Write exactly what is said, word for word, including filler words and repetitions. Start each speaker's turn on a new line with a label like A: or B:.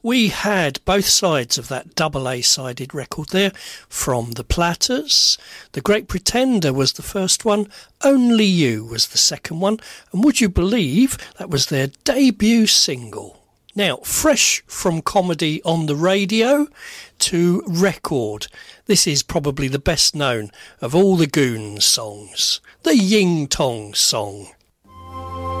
A: we had both sides of that double A-sided record there from the Platters. The Great Pretender was the first one, Only You was the second one, and would you believe that was their debut single? Now, fresh from comedy on the radio to record, this is probably the best known of all the Goons songs, the Ying Tong Song.